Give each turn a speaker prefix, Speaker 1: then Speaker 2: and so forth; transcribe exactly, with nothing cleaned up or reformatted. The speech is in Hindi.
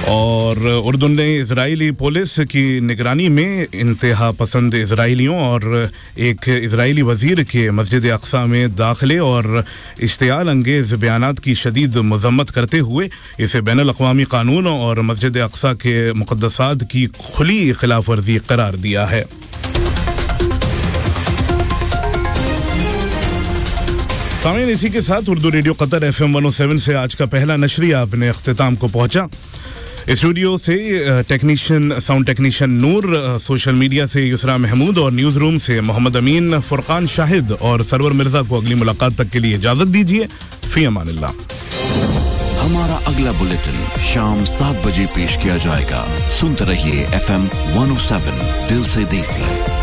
Speaker 1: और उर्दुन ने इजरायली पुलिस की निगरानी में इंतहा पसंद इजरायलियों और एक इजरायली वजीर के मस्जिद अक्सा में दाखिले और इश्तियाल अंगेज बयानात की शदीद मजम्मत करते हुए इसे बैनुल अक़वामी कानून और मस्जिद अक्सा के मुक़द्दसात की खुली खिलाफ वर्जी करार दिया है। सामीन, इसी के साथ Urdu radio Qatar F M एक सौ सात से आज का पहला नशरिया अपने अख्तिताम को पहुंचा। स्टूडियो से टेक्नीशियन साउंड टेक्नीशियन नूर, सोशल मीडिया से युसरा महमूद और न्यूज़ रूम से मोहम्मद अमीन, फुरकान शाहिद और सरवर मिर्जा को अगली मुलाकात तक के लिए इजाजत दीजिए। फी अमानिल्लाह।
Speaker 2: हमारा अगला बुलेटिन शाम सात बजे पेश किया जाएगा। सुनते रहिए एफ एम एक सौ सात, दिल से देसी।